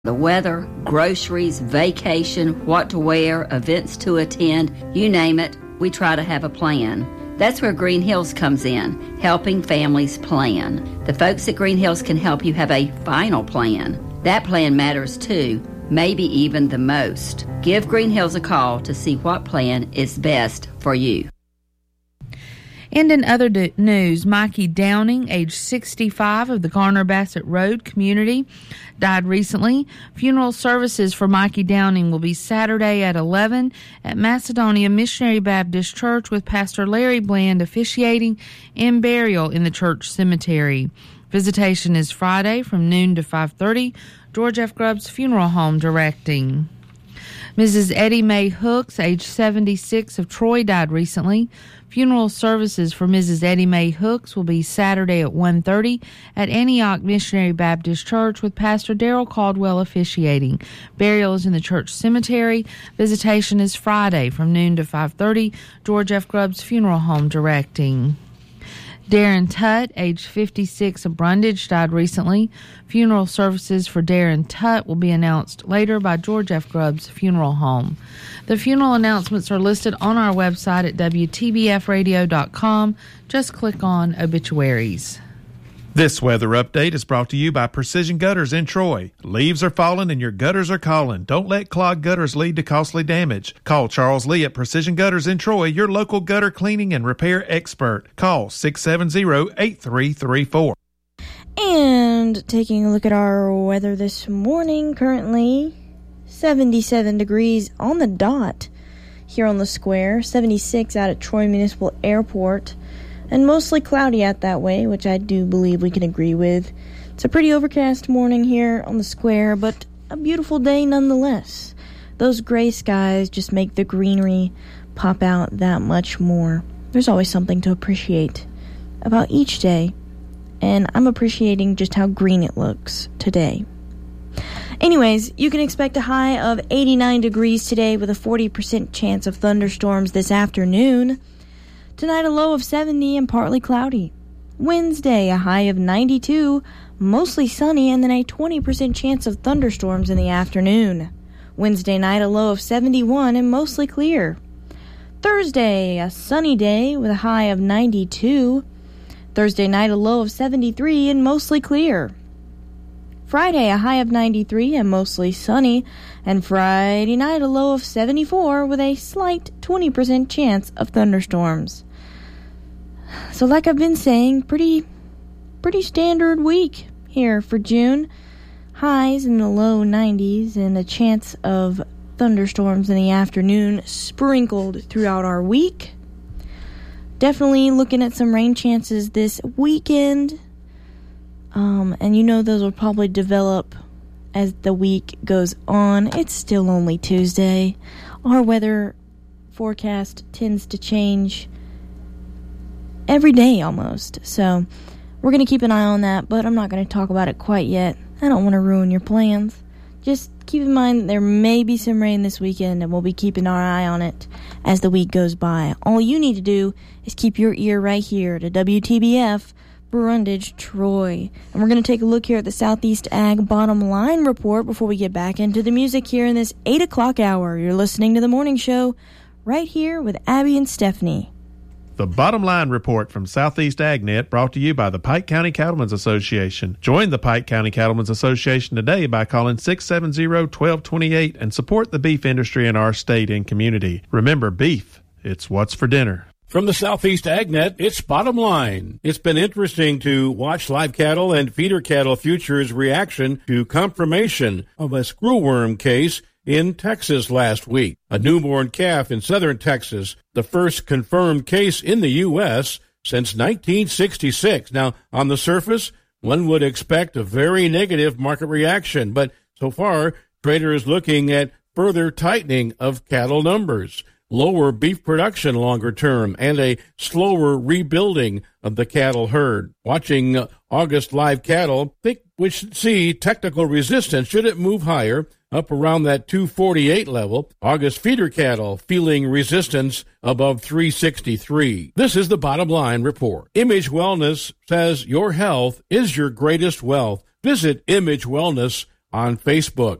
The weather, groceries, vacation, what to wear, events to attend, you name it, we try to have a plan. That's where Green Hills comes in, helping families plan. The folks at Green Hills can help you have a final plan. That plan matters too, maybe even the most. Give Green Hills a call to see what plan is best for you. And in other news, Mikey Downing, age 65, of the Garner Bassett Road community, died recently. Funeral services for Mikey Downing will be Saturday at 11 at Macedonia Missionary Baptist Church, with Pastor Larry Bland officiating, and burial in the church cemetery. Visitation is Friday from noon to 5:30. George F. Grubbs Funeral Home directing. Mrs. Eddie Mae Hooks, age 76, of Troy, died recently. Funeral services for Mrs. Eddie Mae Hooks will be Saturday at 1:30 at Antioch Missionary Baptist Church, with Pastor Darrell Caldwell officiating. Burial is in the church cemetery. Visitation is Friday from noon to 5:30. George F. Grubbs Funeral Home directing. Darren Tutt, age 56, of Brundage, died recently. Funeral services for Darren Tutt will be announced later by George F. Grubbs Funeral Home. The funeral announcements are listed on our website at WTBFradio.com. Just click on Obituaries. This weather update is brought to you by Precision Gutters in Troy. Leaves are falling and your gutters are calling. Don't let clogged gutters lead to costly damage. Call Charles Lee at Precision Gutters in Troy, your local gutter cleaning and repair expert. Call 670-8334. And taking a look at our weather this morning, currently 77 degrees on the dot here on the square, 76 out at Troy Municipal Airport. And mostly cloudy out that way, which I do believe we can agree with. It's a pretty overcast morning here on the square, but a beautiful day nonetheless. Those gray skies just make the greenery pop out that much more. There's always something to appreciate about each day, and I'm appreciating just how green it looks today. Anyways, you can expect a high of 89 degrees today with a 40% chance of thunderstorms this afternoon. Tonight, a low of 70 and partly cloudy. Wednesday, a high of 92, mostly sunny, and then a 20% chance of thunderstorms in the afternoon. Wednesday night, a low of 71 and mostly clear. Thursday, a sunny day with a high of 92. Thursday night, a low of 73 and mostly clear. Friday, a high of 93 and mostly sunny. And Friday night, a low of 74 with a slight 20% chance of thunderstorms. So like I've been saying, pretty standard week here for June. Highs in the low 90s and a chance of thunderstorms in the afternoon sprinkled throughout our week. Definitely looking at some rain chances this weekend. And you know those will probably develop as the week goes on. It's still only Tuesday. Our weather forecast tends to change every day almost. So we're going to keep an eye on that, but I'm not going to talk about it quite yet. I don't want to ruin your plans. Just keep in mind that there may be some rain this weekend, and we'll be keeping our eye on it as the week goes by. All you need to do is keep your ear right here to WTBF Brundage, Troy. And we're going to take a look here at the Southeast Ag Bottom Line Report before we get back into the music here in this 8 o'clock hour. You're listening to The Morning Show right here with Abby and Stephanie. The Bottom Line Report from Southeast AgNet, brought to you by the Pike County Cattlemen's Association. Join the Pike County Cattlemen's Association today by calling 670-1228 and support the beef industry in our state and community. Remember, beef, it's what's for dinner. From the Southeast AgNet, it's Bottom Line. It's been interesting to watch live cattle and feeder cattle futures reaction to confirmation of a screwworm case in Texas last week. A newborn calf in southern Texas, the first confirmed case in the U.S. since 1966. Now, on the surface, one would expect a very negative market reaction, but so far, traders looking at further tightening of cattle numbers, lower beef production longer term, and a slower rebuilding of the cattle herd. Watching August live cattle, think we should see technical resistance should it move higher, up around that 248 level. August feeder cattle feeling resistance above 363. This is the Bottom Line Report. Image Wellness says your health is your greatest wealth. Visit Image Wellness on Facebook.